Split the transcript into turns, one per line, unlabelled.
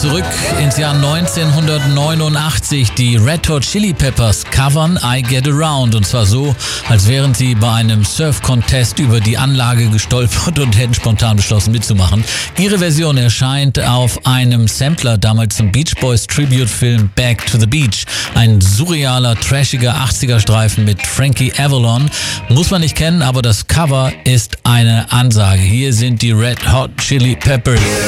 zurück ins Jahr 1989. Die Red Hot Chili Peppers covern I Get Around, und zwar so, als wären sie bei einem Surf-Contest über die Anlage gestolpert und hätten spontan beschlossen mitzumachen. Ihre Version erscheint auf einem Sampler, damals zum Beach Boys Tribute-Film Back to the Beach. Ein surrealer, trashiger 80er-Streifen mit Frankie Avalon. Muss man nicht kennen, aber das Cover ist eine Ansage. Hier sind die Red Hot Chili Peppers.